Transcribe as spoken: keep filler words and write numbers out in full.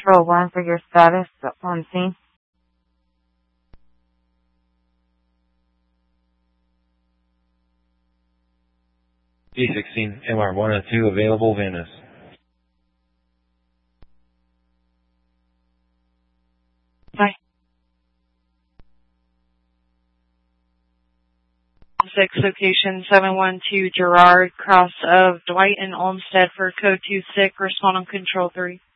Control one for your status on scene. D sixteen, M R one oh two available, Venice. Bye. six, location seven one two Gerard, cross of Dwight and Olmsted for code two six, respond on control three.